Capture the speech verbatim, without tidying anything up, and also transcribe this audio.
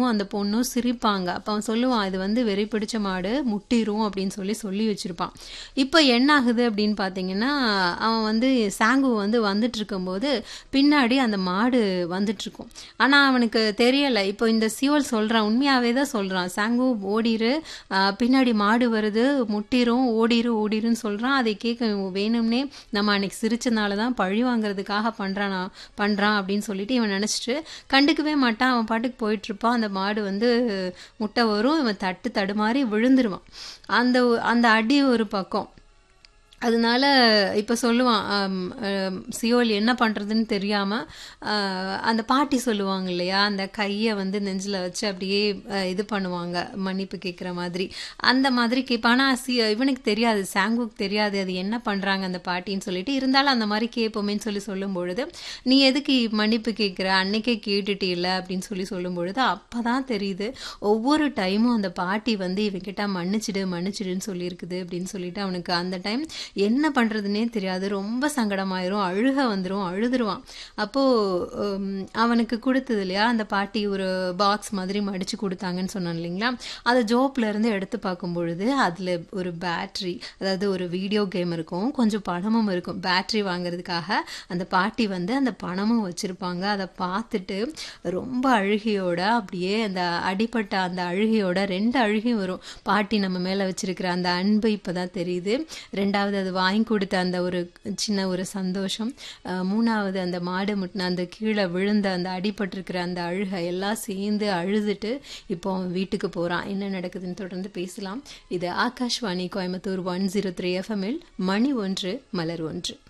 மாடும் அந்த பொண்ணும் சிரிப்பாங்க. அப்போ அவன் சொல்லுவான், இது வந்து வெறி பிடிச்ச மாடு முட்டிரும் அப்படின்னு சொல்லி சொல்லி வச்சிருப்பான். இப்போ என்ன ஆகுது அப்படின்னு பார்த்தீங்கன்னா, அவன் வந்து சாங்கு வந்து வந்துட்டு இருக்கும்போது பின்னாடி அந்த மாடு வந்துட்டு இருக்கும். ஆனால் அவனுக்கு தெரியலை. இப்போ இந்த சியோல் சொல்கிறான், உண்மையாகவே தான் சொல்கிறான், சாங்கு ஓடிரு, ஆஹ் பின்னாடி மாடு வருது, முட்டிரும், ஓடிரு ஓடிருன்னு சொல்கிறான். அதை கேட்க வேணும்னே நம்ம அன்னைக்கு சிரிச்சனால தான் பழி வாங்குறதுக்காக பண்ணுறானா பண்ணுறான் அப்படின்னு சொல்லிட்டு இவன் நினச்சிட்டு கண்டுக்கவே மாட்டான். அவன் பாட்டுக்கு போயிட்டுருப்பான். அந்த மாடு வந்து முட்டை வரும், இவன் தட்டு தடுமாறி விழுந்துருவான். அந்த அந்த அடி ஒரு பக்கம். அதனால இப்போ சொல்லுவான், ஆம், ஆம், சியோல் என்ன பண்ணுறதுன்னு தெரியாமல் அந்த பாட்டி சொல்லுவாங்க இல்லையா, அந்த கையை வந்து நெஞ்சில் வச்சு அப்படியே அஹ், இது பண்ணுவாங்க, மன்னிப்பு கேட்குற மாதிரி. அந்த மாதிரி கேட்பான். ஆனால் சி இவனுக்கு தெரியாது, சாங்குக்கு தெரியாது அது என்ன பண்ணுறாங்க அந்த பாட்டின்னு சொல்லிட்டு. இருந்தாலும் அந்த மாதிரி கேட்போமேன்னு சொல்லி சொல்லும் பொழுது, நீ எதுக்கு மன்னிப்பு கேட்குற, அன்னைக்கே கேட்டுட்டே இல்லை அப்படின்னு சொல்லி சொல்லும் பொழுது அப்போ தான் தெரியுது, ஒவ்வொரு டைமும் அந்த பாட்டி வந்து இவன்கிட்ட மன்னிச்சிடு மன்னிச்சிடுன்னு சொல்லியிருக்குது அப்படின்னு சொல்லிட்டு அவனுக்கு அந்த டைம் என்ன பண்ணுறதுனே தெரியாது. ரொம்ப சங்கடமாயிரும், அழுக வந்துடும், அழுதுருவான். அப்போது அவனுக்கு கொடுத்தது இல்லையா அந்த பாட்டி, ஒரு பாக்ஸ் மாதிரி மடித்து கொடுத்தாங்கன்னு சொன்னான் இல்லைங்களா, அதை ஜோப்லேருந்து எடுத்து பார்க்கும் பொழுது அதில் ஒரு பேட்ரி, அதாவது ஒரு வீடியோ கேம் இருக்கும், கொஞ்சம் பணமும் இருக்கும். பேட்ரி வாங்குறதுக்காக அந்த பாட்டி வந்து அந்த பணமும் வச்சுருப்பாங்க. அதை பார்த்துட்டு ரொம்ப அழுகையோட, அப்படியே அந்த அடிப்பட்ட அந்த அழுகையோட, ரெண்டு அழுகையும் வரும். பாட்டி நம்ம மேலே வச்சிருக்கிற அந்த அன்பு இப்போ தான் தெரியுது. ரெண்டாவது அது வாங்கி கொடுத்த அந்த ஒரு சின்ன ஒரு சந்தோஷம், அஹ் மூணாவது அந்த மாடு முட்டின அந்த கீழே விழுந்த அந்த அடிபட்டிருக்கிற அந்த அழுகை எல்லாம் சேர்ந்து அழுதுட்டு இப்போ அவன் வீட்டுக்கு போகிறான். என்ன நடக்குதுன்னு தொடர்ந்து பேசலாம். இது Akashvani Coimbatore one zero three எஃப்எம்மில் மணி ஒன்று மலர் ஒன்று.